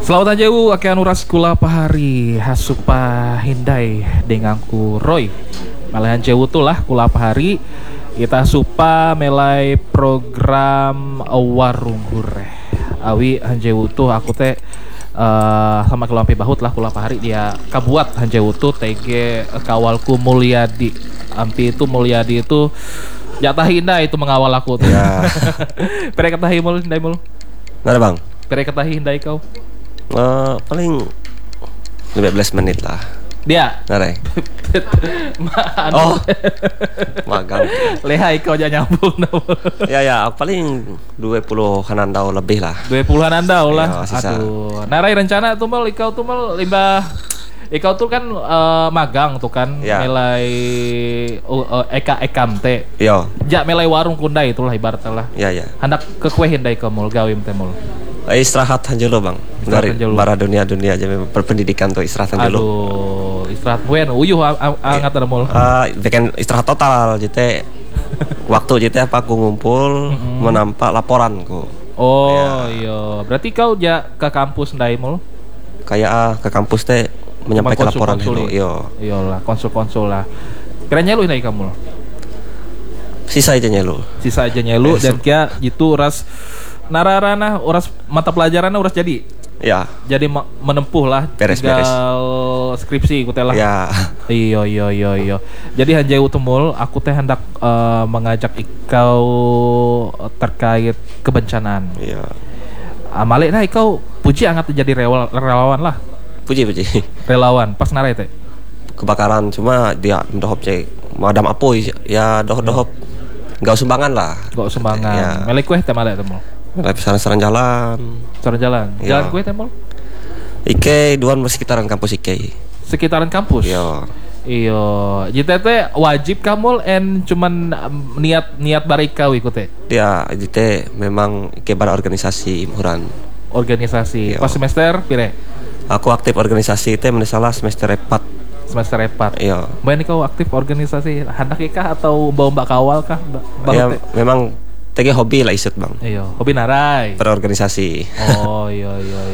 Selamat anjewu akan uras kula pahari hasupa hindai denganku Roy. Malahan jewu tuh lah kula pahari kita supa melai program warung gureh. Awi hanjewu tuh aku teh sama kelampi bahut lah kula pahari dia kabuat hanjewu tuh TG kawalku Mulyadi. Ampi itu Mulyadi itu jatah indah itu mengawal aku tuh. Ya. Pere ketahi mul hindai mul. Nggak bang? Pere ketahi hindai kau. Paling 15 menit lah. Dia. Nare. Oh. Magang. Lehai kau jangan nyambung. Ya, paling 20-an tahun lebih lah. 20-an tahun lah. Ya, aduh. Narai rencana tuh mal ikau tuh mal limbah. Ikau tuh kan magang tuh kan ya. Melai ekam teh. Yo. Jak melai warung kundai itulah ibaratnya lah. Ya. Hendak ke kue hindai kau mul gawim teh mul. Istirahat hanjelo bang. Dari bara dunia aja berpendidikan tuh istirahat hanjelo. Aduh, istirahat buen uyuh angat ada mul. Bikin istirahat total jete. Waktu jete apa aku ngumpul menampak laporan ku. Oh ya. Iya, berarti kau ke kampus ndai mul? Kayak ke kampus teh menyampaikan laporan dulu. Iyalah, konsul lah. Kerennya lu ndai kamu. Sisa aja nyelu. Dan kia gitu ras nararana uras mata pelajarannya uras jadi. Ya. Jadi menempuh lah beres. Skripsi ku teh lah. Ya. Iya. Jadi hanjau tumul aku teh hendak mengajak ikau terkait kebencanaan. Iya. Amale nah ikau puji angat jadi relawan lah. Puji. Relawan pas narai teh. Kebakaran cuma dia dohop cek madam apoy ya dohop gak sumbangan lah. Gak sumbangan. Ya. Melek kue teh malek temu. Melek saran jalan. Jalan kue teh mul. Ike duan sekitaran kampus Ike. Sekitaran kampus. Iya. Jadi teh wajib kamul en cuman niat barikau ikut teh. Ya, jadi memang Ike bara organisasi imuran. Organisasi. Pas semester pire? Aku aktif organisasi teh menesalah semester 4. Semester 4. Iya. Mbak kau aktif organisasi hendak kah atau mbak kawal kah? Ya memang TG hobi lah isut bang. Iya. Hobi narai. Berorganisasi. Oh iya.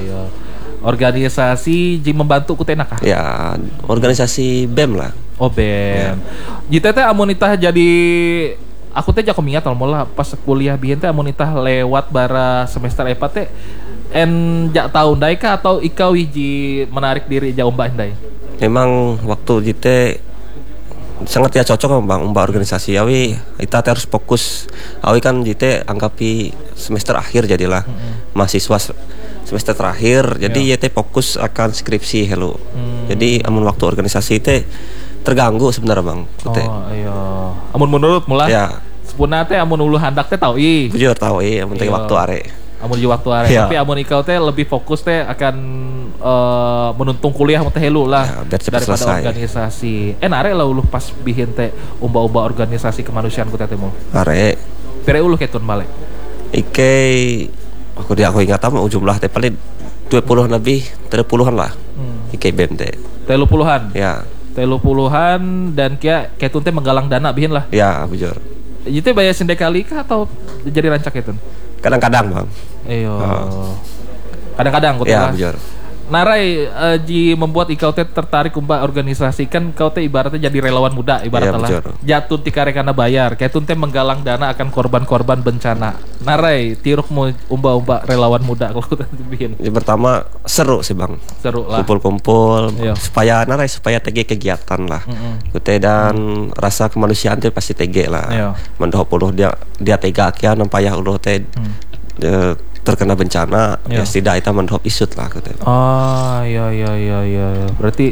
Organisasi ji membantu kutena kah? Ya organisasi BEM lah. Oh BEM. Jita teh amunitah jadi aku teh jago mingat mula pas kuliah biyen teh amunitah lewat bara semester 4 teh jak tahun dai kah atau ikau hiji menarik diri jauh mbak dai? Memang waktu jite sangat ya cocok bang mbak organisasi awi kita harus fokus awi kan jite anggapi semester akhir jadilah mahasiswa semester terakhir jadi jite fokus akan skripsi hello jadi amun waktu organisasi teh terganggu sebenarnya bang. Oh iya amun menurut mula ya sepuna teh amun ulu handak teh tau jujur tau amun teh waktu are amun di waktu are tapi amun ikau teh lebih fokus teh akan menuntung kuliah teh helu lah daripada selesai. Organisasi are lah ulu pas bihin teh umba-umba organisasi kemanusiaan ku teh teh are pere ulu ketun balik Ike aku ingat ama jumlah teh paling 20 lebih 30-an lah Ike BEM teh 30-an ya 30-an dan ketun teh menggalang dana bihin lah ya bujur itu bayar sendekali kah atau jadi rancak ketun kadang-kadang bang. Iya. Kadang-kadang kau ya, bujur. Narai ji membuat ikau teh tertarik umba organisasi kan kau teh ibaratnya jadi relawan muda ibaratnya lah. Jatuh ti karekana bayar, ketun teh menggalang dana akan korban-korban bencana. Narai tirukmu umba-umba relawan muda kalau teh bikin. Yang pertama seru sih bang. Seru lah. Kumpul-kumpul supaya TG kegiatan lah. Kute dan rasa kemanusiaan teh pasti TG lah. Mendohop uluh dia tega kian nampayah uluh teh terkena bencana ya tidak kita menhop isut lah gitu. Oh iya. Berarti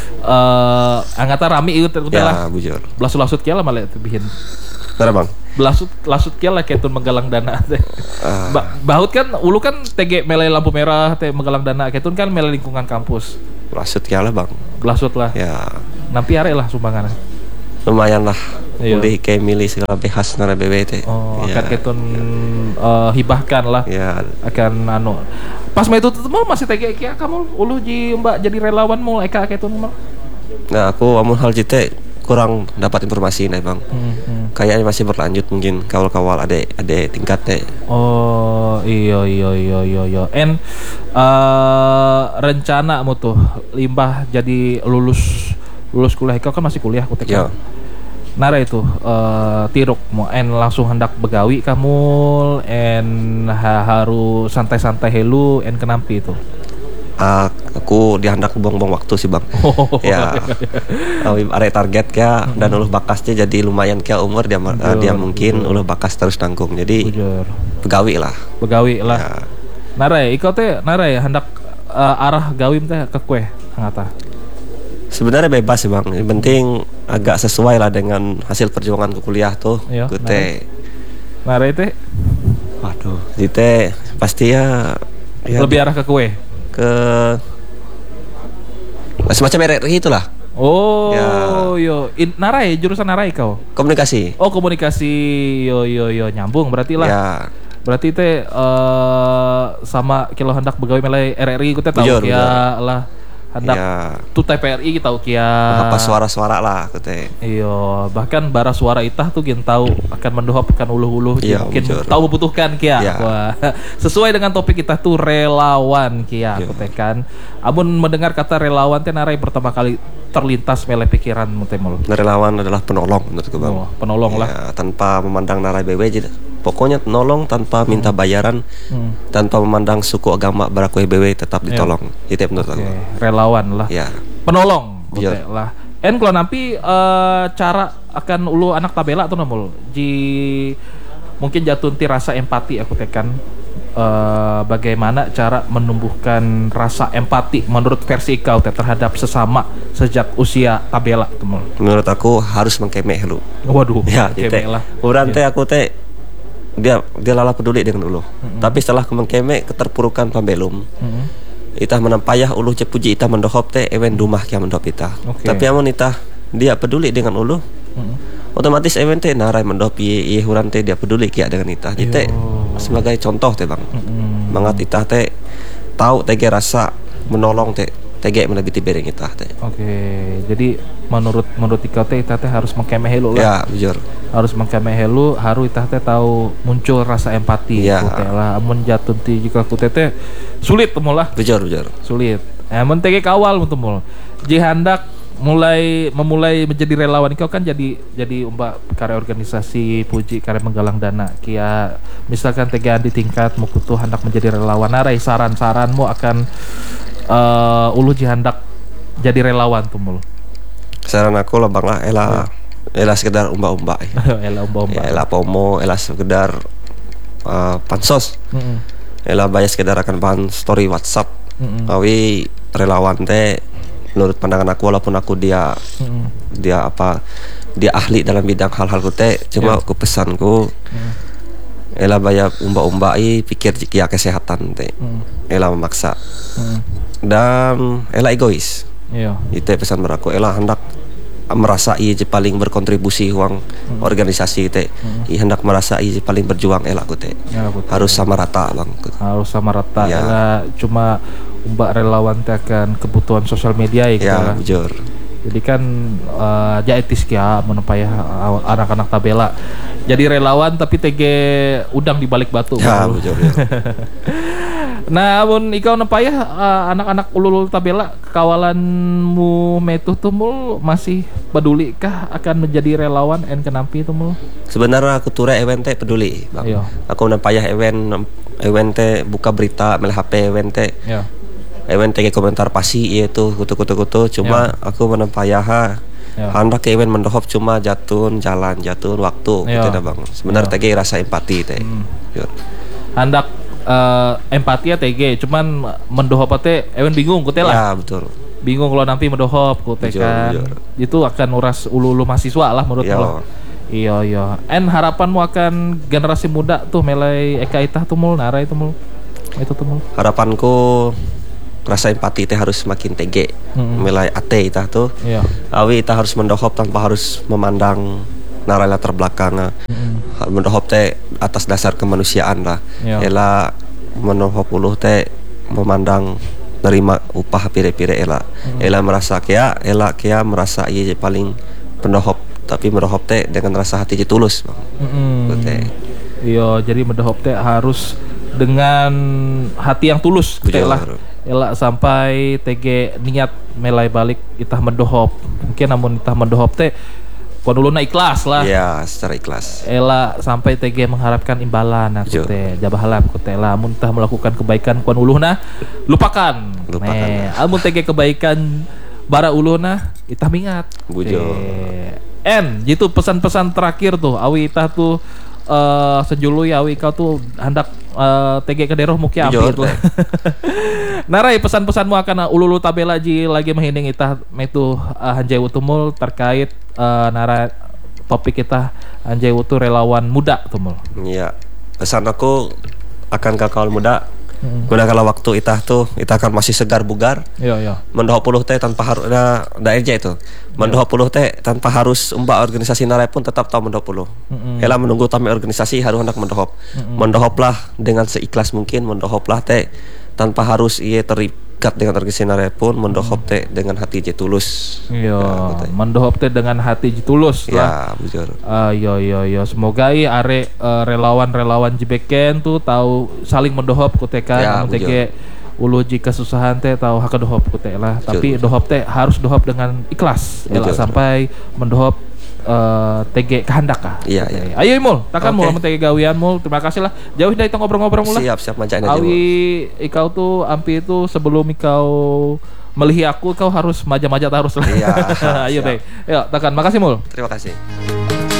angkatan rami itu ya, lah. Bujur. Belasut kia lah malah bihin. Kenapa bang? Belasut kia lah ketun menggalang dana teh. Bahut kan ulu kan TG melai lampu merah teh menggalang dana ketun kan melai lingkungan kampus. Belasut kia lah bang. Belasut lah. Ya. Nampi are lah sumbangan. Lumayan lah. Udah kayak milih segala khas nara BBT. Oh, akan ketun hibahkan lah. Ya. Akan pas itu mau masih TG kia kamu ulu ji mbak jadi relawan mau ketun mau. Nah, aku amun hal jite kurang dapat informasi nih bang. kayaknya masih berlanjut mungkin kawal-kawal ada tingkat teh. Oh iya. En rencana mu tuh limbah jadi lulus kuliah kau kan masih kuliah aku Ya. Nara itu tiruk mau en langsung hendak begawi kamu en harus santai-santai helu en kenampi itu. Aku dihendak buang-buang waktu sih bang. Ya, ada target ya dan uluh bakasnya jadi lumayan kayak umur dia mungkin uluh bakas terus nanggung jadi begawi lah. Ya. Narai, ikut teh narai hendak arah gawim teh ke kue ngata. Sebenarnya bebas sih bang, yang penting agak sesuai lah dengan hasil perjuangan ke kuliah tuh. Kute. Narai teh. Waduh, teh pasti ya lebih arah ke kue. Ke semacam RRI itulah. Oh, yo. Narai jurusan narai kau. Komunikasi. Oh, komunikasi. Yo nyambung berarti lah. Ya. Berarti teh sama kilo hendak begawi melai RRI kita tahu ya lah hendak tu TPRI kita tahu kia apa suara-suara lah kute. Iyo, bahkan bara suara itah tuh gin tahu akan mendohopkan uluh-uluh mungkin tahu membutuhkan kia. Wah, sesuai dengan topik kita tuh relawan kia kute kan. Amun mendengar kata relawan teh narai pertama kali terlintas melek pikiran mutemul. Relawan adalah penolong menurutku bang. Penolong lah. Tanpa memandang narai bewe pokoknya nolong tanpa minta bayaran, tanpa memandang suku agama baraku BW tetap ditolong. Itu menurut aku. Relawan lah. Ya. Penolong lah. En kalau nanti cara akan ulu anak tabela atau nomol mungkin jatunti rasa empati aku tekan bagaimana cara menumbuhkan rasa empati menurut versi kau terhadap sesama sejak usia tabela temul. Menurut aku harus mengkemeh lu. Waduh. Ya, gitu. Urang teh aku teh dia lala peduli dengan uluh. Tapi setelah kemengkeme keterpurukan pambelum. Itah menampayah uluh cepuji itah mendohop teh ewen dumah kia mendohop itah. Tapi amun itah dia peduli dengan uluh. Otomatis ewen teh narai mendohop ieu huran teh dia peduli kia dengan itah. Jadi sebagai contoh teh bang. Mangat itah teh tahu tege rasa menolong teh tege menebiti bereng itah teh. Jadi menurut ikau teh itah teh harus mengkemeh helu lah. Ya, jujur. Harus mengkemeh helu, haru itah teh tahu muncul rasa empati. Ya. Lah amun jatun ti jika ku teh sulit temul lah. Jujur. Sulit. Amun tege kawal temul. Jihandak memulai menjadi relawan kau kan jadi umbak karya organisasi puji karya menggalang dana kia misalkan tegaan di tingkat mau kutu hendak menjadi relawan narai saran-saranmu akan ulu jihandak jadi relawan tumul. Saran aku lah bang lah elah sekedar umba-umba. Elah pomo, elah sekedar pansos. Elah bayar sekedar akan bahan story WhatsApp. Awi relawan teh menurut pandangan aku walaupun aku dia ahli dalam bidang hal-hal teh cuma aku pesanku elah bayar umba-umbai pikir ya kesehatan teh. Elah memaksa. Dan elah egois. Itu pesan beraku elah hendak merasa ia paling berkontribusi uang organisasi teh. Hendak merasa ia paling berjuang elah aku teh. Harus sama rata bang. Harus sama rata. Elah cuma umbak relawan teh akan kebutuhan sosial media ya jujur. Jadi kan etis kia menepaya anak-anak tabela. Jadi relawan tapi tege udang di balik batu. Ya jujur. Nah, amun ikau nepayah anak-anak ulul tabela kawalanmu metuh tumul masih peduli kah akan menjadi relawan en kenampi tumul? Sebenarnya aku ture ewen teh peduli, bang. Aku nepayah ewen teh buka berita mel HP ewen teh. Ewen teh komentar pasti itu kutu cuma aku menempayah hendak ke ewen mendohop cuma jatun waktu gitu dah bang. Sebenarnya teh rasa empati teh. Hendak empati ya TG cuman mendohop teh ewen bingung kute lah. Ya betul. Bingung kalau nanti mendohop kute kan. Itu akan uras ulu mahasiswa lah menurut lo. Iya. En harapanmu akan generasi muda tuh melai Eka itah tuh mul narai tuh mul. Itu tuh mul. Harapanku rasa empati teh harus semakin TG. Melai ate itah tuh. Awi itah harus mendohop tanpa harus memandang narai latar belakang. Mendohop teh atas dasar kemanusiaan lah. Ela mendohop uluh teh memandang nerima upah pire-pire ela. Ela merasa kia merasa ia paling pendohop tapi mendohop teh dengan rasa hati tulus bang. Teh. Iya, jadi mendohop teh harus dengan hati yang tulus teh lah. Elak sampai TG niat melai balik itah mendohop. Mungkin namun itah mendohop teh kon uluna ikhlas lah. Iya, secara ikhlas. Elak sampai TG mengharapkan imbalan aku teh jabahalap aku teh lah mun tah melakukan kebaikan kon uluna lupakan. Amun TG kebaikan bara uluna itah mingat. Bujur. Gitu pesan-pesan terakhir tuh awi itah tuh senjului awi kau tuh hendak TG Kederoh muki ambil tuh. Narai pesan-pesanmu akan ululu tabela ji lagi menghinding itah metu Hanjai Utumul terkait nara topik kita Hanjai Utu relawan muda tumul. Iya. Pesan aku akan ke kawan muda. Gunakanlah waktu itah akan masih segar bugar. Iya. Mendohop puluh teh tanpa harus daerah itu. Mendohop puluh teh tanpa harus umbak organisasi narai pun tetap tahu mendohop puluh. Hela menunggu tamu organisasi harus hendak mendohop. Mendohoplah dengan seikhlas mungkin, mendohoplah teh tanpa harus ia terikat dengan organisasi narai pun, mendohop teh dengan hati je tulus. Iya, mendohop teh dengan hati je tulus lah. Ya, bujur. Iya. Semoga relawan-relawan jibeken tuh tahu saling mendohop ku teh kan, TG ulu jika kesusahan teh tahu hak dohop ku teh lah. Tapi dohop teh harus dohop dengan ikhlas. Elak sampai mendohop TG kehendak kah? Iya. Ayo Mul, takkan Mul sama TG gawian Mul. Terima kasih lah. Jauh dari kita ngobrol-ngobrol mula. Siap manjain aja. Awi ikau tuh ampi itu sebelum ikau melihi aku kau harus maja-maja harus lah. Iya. Ayo baik. Yuk, takkan. Makasih Mul. Terima kasih.